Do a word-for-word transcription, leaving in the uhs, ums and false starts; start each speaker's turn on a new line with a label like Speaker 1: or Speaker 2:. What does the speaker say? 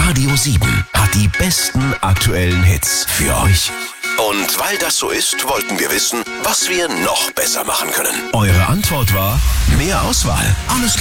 Speaker 1: Radio sieben hat die besten aktuellen Hits für euch. Und weil das so ist, wollten wir wissen, was wir noch besser machen können. Eure Antwort war mehr Auswahl. Alles klar.